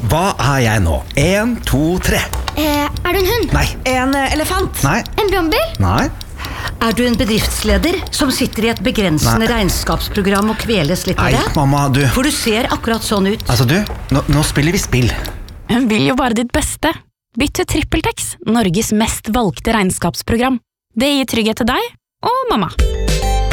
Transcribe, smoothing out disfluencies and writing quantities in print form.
Hva er jeg nå? 1, 2, 3. Er du en hund? Nei. En elefant? Nei. En brombil? Nei. Er du en bedriftsleder som sitter i et begrensende regnskapsprogram og kveles litt av Nei, det? mamma, du. For du ser akkurat sånn ut. Altså, du, nå spiller vi spill. Hun vil jo bare ditt beste. Bytt til TrippelTex, Norges mest valgte regnskapsprogram. Det gir trygghet til deg og mamma.